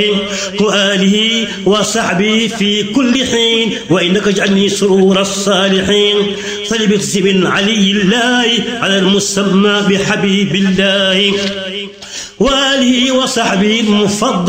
وآله وصحبه في كل حين، وإنك اجعلني سرور الصالحين. صل باسم علي الله على المسمى بحبيب الله وآله وصحبه المفضل